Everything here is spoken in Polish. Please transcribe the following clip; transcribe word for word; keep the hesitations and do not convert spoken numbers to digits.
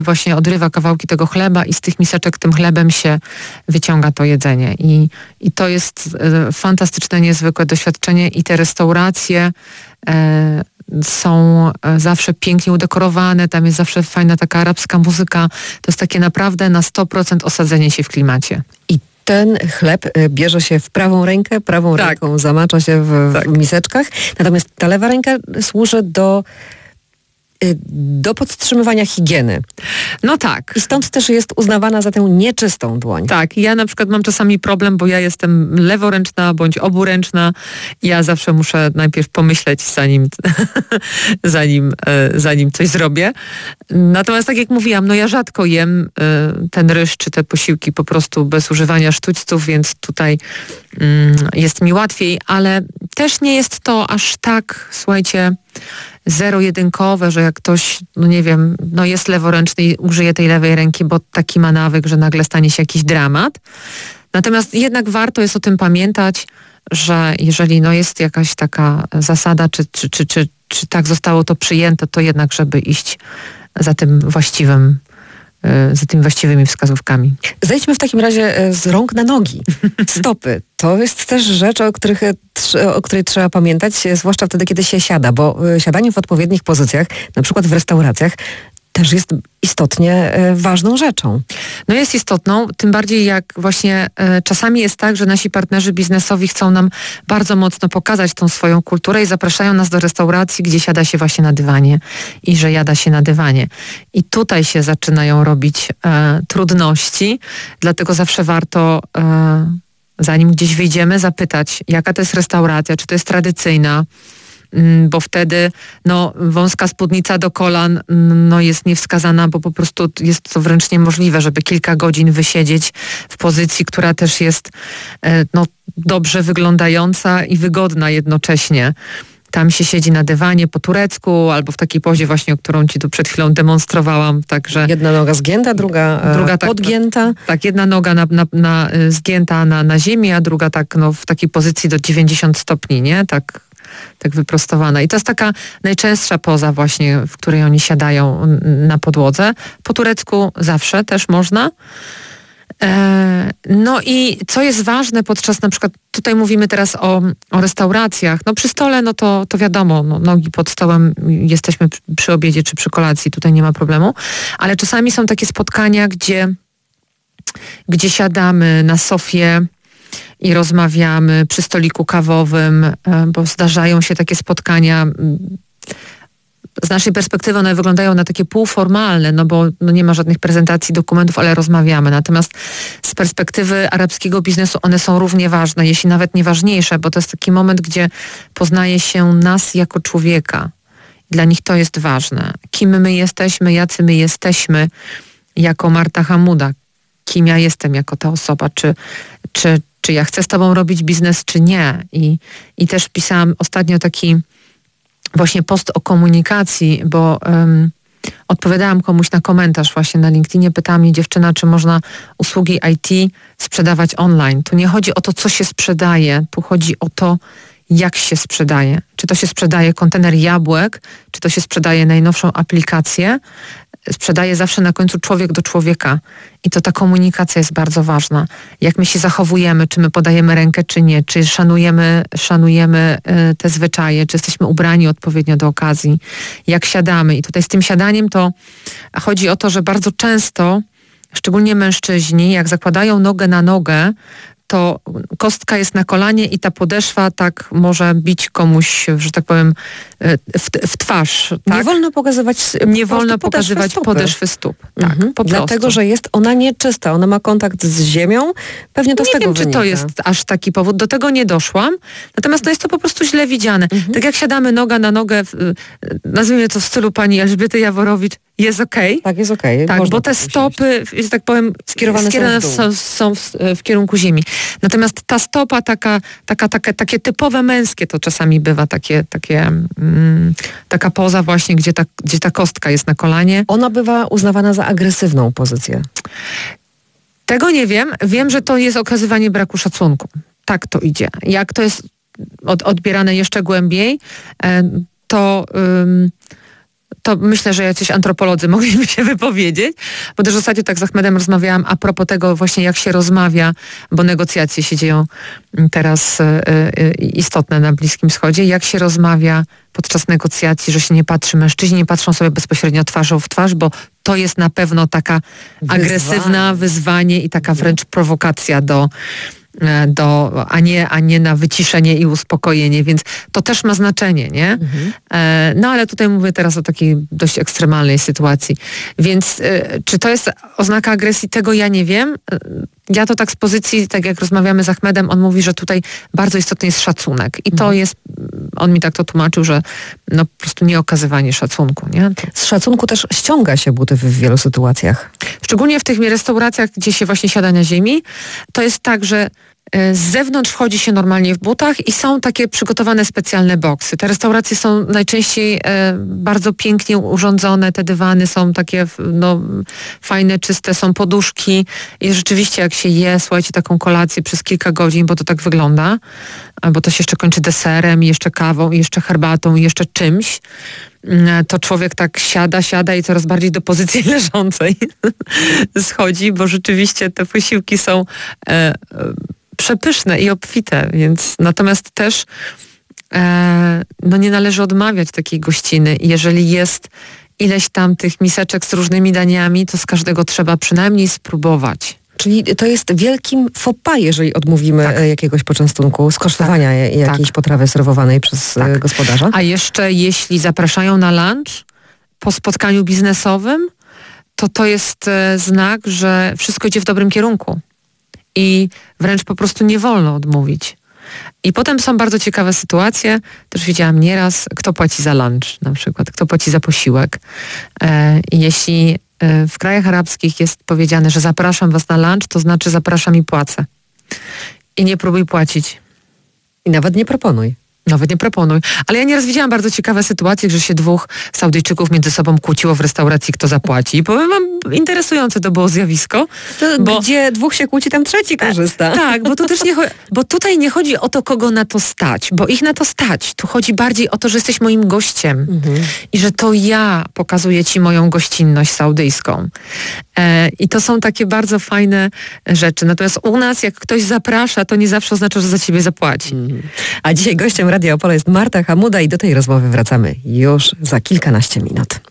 właśnie odrywa kawałki tego chleba i z tych miseczek tym chlebem się wyciąga to jedzenie. I, i to jest e, fantastyczne, niezwykłe doświadczenie i te restauracje e, są zawsze pięknie udekorowane, tam jest zawsze fajna taka arabska muzyka. To jest takie naprawdę na sto procent osadzenie się w klimacie. I ten chleb bierze się w prawą rękę, prawą tak. ręką zamacza się w, tak. w miseczkach, natomiast ta lewa ręka służy do do podtrzymywania higieny. No tak. I stąd też jest uznawana za tę nieczystą dłoń. Tak. Ja na przykład mam czasami problem, bo ja jestem leworęczna bądź oburęczna. Ja zawsze muszę najpierw pomyśleć, zanim, zanim, zanim coś zrobię. Natomiast tak jak mówiłam, no ja rzadko jem ten ryż czy te posiłki po prostu bez używania sztućców, więc tutaj jest mi łatwiej, ale też nie jest to aż tak, słuchajcie, zero-jedynkowe, że jak ktoś, no nie wiem, no jest leworęczny i użyje tej lewej ręki, bo taki ma nawyk, że nagle stanie się jakiś dramat. Natomiast jednak warto jest o tym pamiętać, że jeżeli no jest jakaś taka zasada, czy, czy, czy, czy, czy tak zostało to przyjęte, to jednak, żeby iść za tym właściwym za tymi właściwymi wskazówkami. Zejdźmy w takim razie z rąk na nogi. Stopy. To jest też rzecz, o, których, o której trzeba pamiętać, zwłaszcza wtedy, kiedy się siada, bo siadanie w odpowiednich pozycjach, na przykład w restauracjach, też jest istotnie ważną rzeczą. No jest istotną, tym bardziej jak właśnie e, czasami jest tak, że nasi partnerzy biznesowi chcą nam bardzo mocno pokazać tą swoją kulturę i zapraszają nas do restauracji, gdzie siada się właśnie na dywanie i że jada się na dywanie. I tutaj się zaczynają robić e, trudności, dlatego zawsze warto e, zanim gdzieś wyjdziemy, zapytać, jaka to jest restauracja, czy to jest tradycyjna, bo wtedy no, wąska spódnica do kolan no, jest niewskazana, bo po prostu jest to wręcz niemożliwe, żeby kilka godzin wysiedzieć w pozycji, która też jest no, dobrze wyglądająca i wygodna jednocześnie. Tam się siedzi na dywanie po turecku albo w takiej pozie właśnie, o którą ci tu przed chwilą demonstrowałam. Także jedna noga zgięta, druga, druga tak, podgięta. Tak, jedna noga na, na, na, zgięta na, na ziemi, a druga tak no, w takiej pozycji do dziewięćdziesiąt stopni, nie? Tak, tak wyprostowana. I to jest taka najczęstsza poza właśnie, w której oni siadają na podłodze. Po turecku zawsze też można. No i co jest ważne podczas na przykład, tutaj mówimy teraz o, o restauracjach, no przy stole, no to, to wiadomo, no, nogi pod stołem, jesteśmy przy obiedzie czy przy kolacji, tutaj nie ma problemu, ale czasami są takie spotkania, gdzie, gdzie siadamy na sofie i rozmawiamy przy stoliku kawowym, bo zdarzają się takie spotkania. Z naszej perspektywy one wyglądają na takie półformalne, no bo no nie ma żadnych prezentacji, dokumentów, ale rozmawiamy. Natomiast z perspektywy arabskiego biznesu one są równie ważne, jeśli nawet nie ważniejsze, bo to jest taki moment, gdzie poznaje się nas jako człowieka. Dla nich to jest ważne. Kim my jesteśmy, jacy my jesteśmy jako Marta Hamuda. Kim ja jestem jako ta osoba, czy, czy, czy ja chcę z tobą robić biznes, czy nie. I, i też pisałam ostatnio taki właśnie post o komunikacji, bo um, odpowiadałam komuś na komentarz właśnie na LinkedInie, pytała mnie dziewczyna, czy można usługi I T sprzedawać online. Tu nie chodzi o to, co się sprzedaje, tu chodzi o to, jak się sprzedaje. Czy to się sprzedaje kontener jabłek, czy to się sprzedaje najnowszą aplikację. Sprzedaje zawsze na końcu człowiek do człowieka. I to ta komunikacja jest bardzo ważna. Jak my się zachowujemy, czy my podajemy rękę, czy nie, czy szanujemy, szanujemy y, te zwyczaje, czy jesteśmy ubrani odpowiednio do okazji, jak siadamy. I tutaj z tym siadaniem to chodzi o to, że bardzo często, szczególnie mężczyźni, jak zakładają nogę na nogę, to kostka jest na kolanie i ta podeszwa tak może bić komuś, że tak powiem, w, w twarz. Tak? Nie wolno pokazywać Nie wolno pokazywać stopy. podeszwy stóp. Tak, mhm. po Dlatego, prostu. że jest ona nieczysta. Ona ma kontakt z ziemią. Pewnie to nie z tego wiem, wynika. czy to jest aż taki powód. Do tego nie doszłam. Natomiast no jest to po prostu źle widziane. Mhm. Tak jak siadamy noga na nogę, nazwijmy to w stylu pani Elżbiety Jaworowicz, jest okej. Okay. Tak, jest okej. Okay. Tak, można bo te stopy, że tak powiem, skierowane, skierowane są, w, są, są w, w kierunku ziemi. Natomiast ta stopa taka, taka, taka, takie typowe męskie to czasami bywa takie, takie mm, taka poza właśnie, gdzie ta, gdzie ta kostka jest na kolanie. Ona bywa uznawana za agresywną pozycję. Tego nie wiem. Wiem, że to jest okazywanie braku szacunku. Tak to idzie. Jak to jest od, odbierane jeszcze głębiej, to... Ym, to myślę, że jacyś antropolodzy mogliby się wypowiedzieć, bo też ostatnio tak z Ahmedem rozmawiałam a propos tego właśnie, jak się rozmawia, bo negocjacje się dzieją teraz y, y, istotne na Bliskim Wschodzie, jak się rozmawia podczas negocjacji, że się nie patrzy, mężczyźni nie patrzą sobie bezpośrednio twarzą w twarz, bo to jest na pewno taka Wyzwanie. agresywna wyzwanie i taka wręcz prowokacja do Do, a, nie, a nie na wyciszenie i uspokojenie, więc to też ma znaczenie, nie? Mhm. E, no ale tutaj mówię teraz o takiej dość ekstremalnej sytuacji. Więc e, czy to jest oznaka agresji? Tego ja nie wiem. E, ja to tak z pozycji, tak jak rozmawiamy z Ahmedem, on mówi, że tutaj bardzo istotny jest szacunek. I to mhm. jest, on mi tak to tłumaczył, że no po prostu nie okazywanie szacunku, nie? To... Z szacunku też ściąga się buty w wielu sytuacjach. Szczególnie w tych restauracjach, gdzie się właśnie siada na ziemi, to jest tak, że z zewnątrz wchodzi się normalnie w butach i są takie przygotowane specjalne boksy. Te restauracje są najczęściej e, bardzo pięknie urządzone, te dywany są takie no, fajne, czyste, są poduszki i rzeczywiście jak się je, słuchajcie, taką kolację przez kilka godzin, bo to tak wygląda, bo to się jeszcze kończy deserem, i jeszcze kawą, i jeszcze herbatą, i jeszcze czymś, to człowiek tak siada, siada i coraz bardziej do pozycji leżącej schodzi, bo rzeczywiście te posiłki są e, przepyszne i obfite, więc natomiast też e, no nie należy odmawiać takiej gościny. Jeżeli jest ileś tam tych miseczek z różnymi daniami, to z każdego trzeba przynajmniej spróbować. Czyli to jest wielkim faux pas, jeżeli odmówimy tak. jakiegoś poczęstunku, skosztowania tak. jakiejś tak. potrawy serwowanej przez tak. gospodarza. A jeszcze jeśli zapraszają na lunch po spotkaniu biznesowym, to to jest e, znak, że wszystko idzie w dobrym kierunku. I wręcz po prostu nie wolno odmówić. I potem są bardzo ciekawe sytuacje, też widziałam nieraz, kto płaci za lunch na przykład, kto płaci za posiłek. E, I jeśli e, w krajach arabskich jest powiedziane, że zapraszam was na lunch, to znaczy zapraszam i płacę. I nie próbuj płacić. I nawet nie proponuj. Nawet nie proponuj. Ale ja nieraz widziałam bardzo ciekawe sytuacje, że się dwóch Saudyjczyków między sobą kłóciło w restauracji, kto zapłaci. I powiem wam, interesujące to było zjawisko. To bo, gdzie dwóch się kłóci, tam trzeci korzysta. Tak, bo tu też nie chodzi, bo tutaj nie chodzi o to, kogo na to stać, bo ich na to stać. Tu chodzi bardziej o to, że jesteś moim gościem mhm. i że to ja pokazuję ci moją gościnność saudyjską. E, I to są takie bardzo fajne rzeczy. Natomiast u nas, jak ktoś zaprasza, to nie zawsze oznacza, że za ciebie zapłaci. Mhm. A dzisiaj gościem Radia Opole jest Marta Hamuda i do tej rozmowy wracamy już za kilkanaście minut.